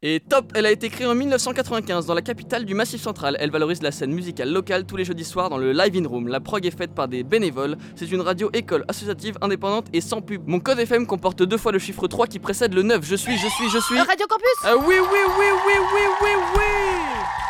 Et top, elle a été créée en 1995 dans la capitale du Massif Central. Elle valorise la scène musicale locale tous les jeudis soirs dans le Live In Room. La prog est faite par des bénévoles. C'est une radio école associative indépendante et sans pub. Mon code FM comporte 2 fois le chiffre 3 qui précède le 9. Je suis. Radio Campus. Oui.